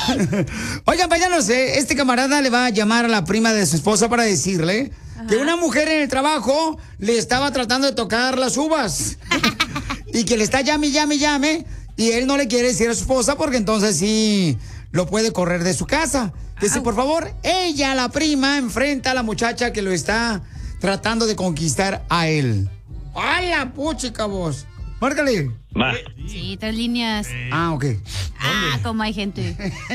Oigan, paisanos, este camarada le va a llamar a la prima de su esposa para decirle que una mujer en el trabajo le estaba tratando de tocar las uvas. Y que le está llame. Y él no le quiere decir a su esposa porque entonces sí lo puede correr de su casa. Que si por favor, ella, la prima, enfrenta a la muchacha que lo está tratando de conquistar a él. ¡Ay, la puchica vos! Márcale. Va. Sí, 3 líneas. Ah, ok. Como hay gente.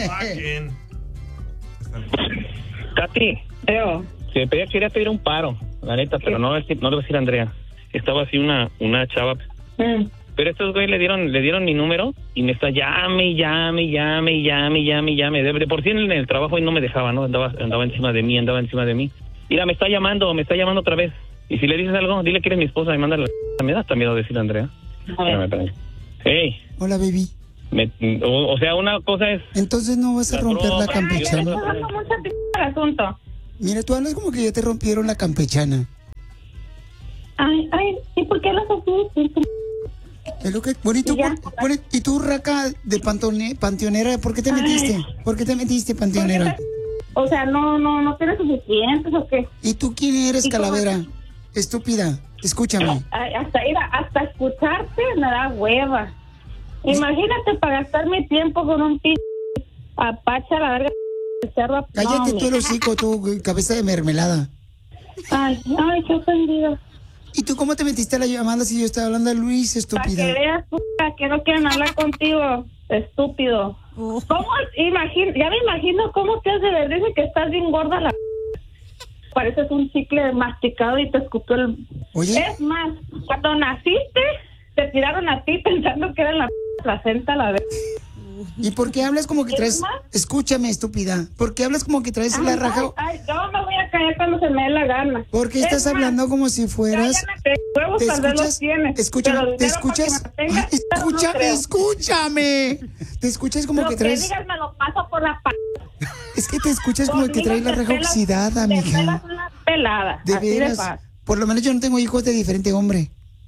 Katy, si me pedía, quería pedir un paro, la neta, pero no le voy a decir a Andrea. Estaba así una chava. Pero estos güeyes le dieron mi número y me está llame. De por sí en el trabajo y no me dejaba, ¿no? Andaba encima de mí. Mira, me está llamando otra vez. Y si le dices algo, dile que eres mi esposa y mándale. Me da hasta miedo decirle a Andrea. Hey. Hola, baby. O sea, una cosa es... Entonces no vas a romper la campechana. Asunto. Mira, tú hablas como que ya te rompieron la campechana. Ay, ¿y por qué las así? Es lo que... ¿Y tú, raca de panteonera, por qué te metiste? ¿Por qué te metiste, panteonera? O sea, no tienes suficientes, ¿o qué? ¿Y tú quién eres, calavera? Estúpida, escúchame. Hasta escucharte me da hueva. Imagínate para gastar mi tiempo con un apacha la verga. Cállate tú el hocico, tú, cabeza de mermelada. Ay, qué ofendido. ¿Y tú cómo te metiste a la llamada si yo estaba hablando a Luis, estúpida? Para que veas, que no quieren hablar contigo, estúpido. ¿Cómo? Ya me imagino cómo te has de ver. Dice que estás bien gorda la... Pareces un chicle masticado y te escupió el... Oye. Es más, cuando naciste, te tiraron a ti pensando que era la placenta la vez. ¿Y por qué hablas como que traes... Escúchame, estúpida. ¿Por qué hablas como que traes la raja? Yo me voy a callar cuando se me dé la gana. ¿Por qué estás hablando como si fueras... ¿Te escuchas? Escúchame, ¿te escuchas? Escúchame. ¿Te escuchas como que traes... Lo que digas me lo paso por la Es que te escuchas como que traes la raja oxidada, mija. Te pelas una pelada. De veras. Por lo menos yo no tengo hijos de diferente hombre.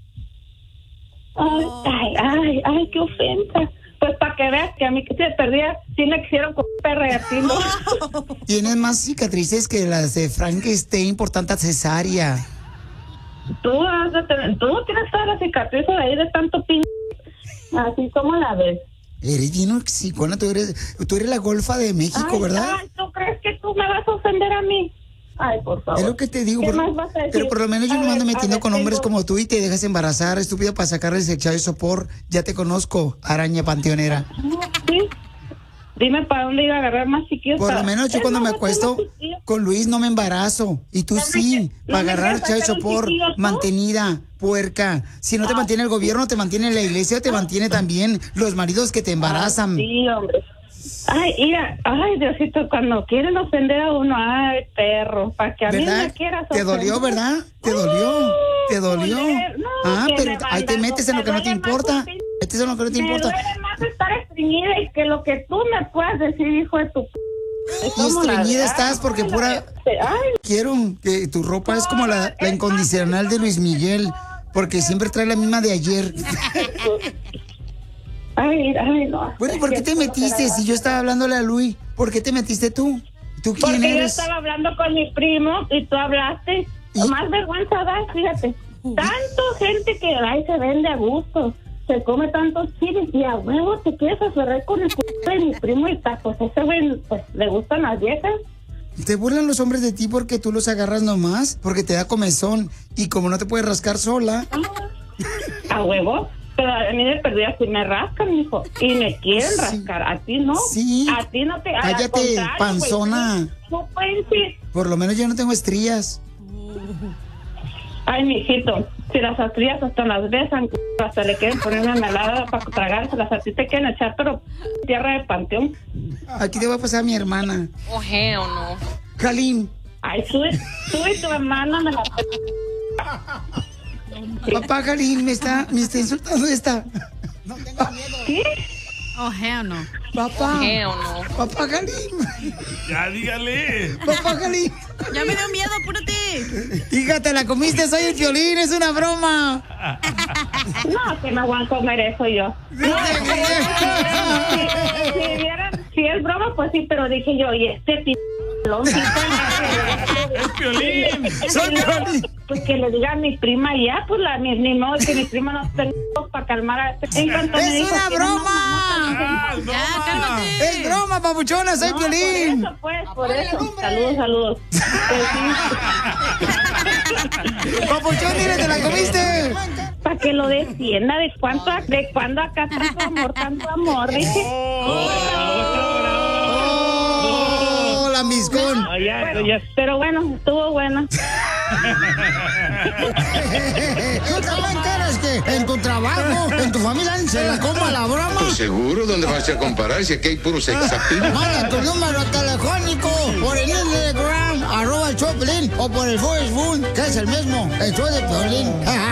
Ay, qué ofensa. Pues para que veas que a mí que se perdía, sí me quisieron con perreatindo. Tienes más cicatrices que las de Frankenstein por tanta cesárea. Tú tienes todas las cicatrices ahí de tanto así como la ves. Eres bien oxicona, tú eres la golfa de México, ¿verdad? ¿Tú crees que tú me vas a ofender a mí? Ay, por favor. Es lo que te digo. ¿Qué más vas a decir? Pero por lo menos yo no me ando metiendo con hombres como tú y te dejas embarazar, estúpida, para sacarles el chavo de sopor. Ya te conozco, araña panteonera. Sí. Dime para dónde ir a agarrar más chiquillos. Por lo menos yo cuando me acuesto con Luis no me embarazo. Y tú sí, para agarrar chavo de sopor, mantenida, puerca. Si no te mantiene el gobierno, te mantiene la iglesia, te mantiene también los maridos que te embarazan. Sí, hombre. Ay, Diosito, cuando quieren ofender a uno, ay, perro, para que a mí me quieras ofender. ¿Te dolió, verdad? ¿Te dolió? Pero ahí te metes en lo que no te importa. Metes en lo que no te importa. Me duele más estar estreñida y que lo que tú me puedas decir, hijo de tu... Y estreñida estás porque quiero que tu ropa es como la incondicional de Luis Miguel, porque siempre trae la misma de ayer. Ay, no. Bueno, ¿por qué te metiste? Si yo estaba hablándole a Luis, ¿por qué te metiste tú? ¿Tú quién porque eres? Yo estaba hablando con mi primo y tú hablaste. Más vergüenza da, fíjate. Tanto gente que se vende a gusto, se come tantos chiles y a huevo te quieres aferrar con el de mi primo y pues ese güey pues, le gustan las viejas. ¿Te burlan los hombres de ti porque tú los agarras nomás? Porque te da comezón y como no te puedes rascar sola. ¿A huevo? Pero a mí de perdida sí me rascan, mijo. Y me quieren rascar. A ti no. Sí. A ti no te... Cállate, panzona. No pueden decir. Por lo menos yo no tengo estrías. Ay, mijito, si las estrías hasta las besan, hasta le quieren poner una melada para tragárselas, a ti te quieren echar, pero tierra de panteón. Aquí te va a pasar a mi hermana. Ojeo, no. Jalín. Ay, tú y tu hermana me la... Papá Jalín me está insultando esta. No tengo miedo. ¿Qué? Ojeo, no. Papá. Ojeo, no. Papá Jalín. Ya, dígale. Papá Jalín. Ya me dio miedo, apúrate. Hija, te la comiste, soy el Piolín, es una broma. No, que me voy a comer eso yo. No, si es broma, pues sí, pero dije yo, y este ¡Es Piolín! ¡Soy Piolín! Pues que le diga a mi prima ya, pues ni modo que mi prima no tenga para calmar a este. En cuanto me ¡Es dijo, una "¿Tienes broma! ¡Ah, es Ya, broma! cálmate. ¡Es broma, papuchona! ¡Soy No, Piolín! por eso. Saludos. Pues sí. Papuchón, dile, ¿te la comiste? Para que lo descienda, ¿de cuándo acá tanto amor? Dije. ¡Oh, la miscón! No, ya. Pero bueno, estuvo buena. ¿Tú también quieres que en tu trabajo, en tu familia, se la coma la broma? Pues seguro, ¿dónde vas a comparar si aquí hay puro sexapil? Manda tu número telefónico por el Instagram, @el Choplin, o por el Facebook, que es el mismo, el show de Piolín.